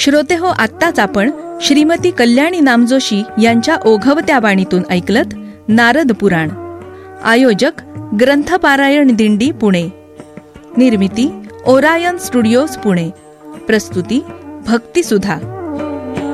श्रोते हो, आत्ताच आपण श्रीमती कल्याणी नामजोशी यांच्या ओघवत्या वाणीतून ऐकलत नारद पुराण. आयोजक ग्रंथपारायण दिंडी पुणे. निर्मिती ओरायन स्टुडिओज पुणे. प्रस्तुती भक्तिसुधा.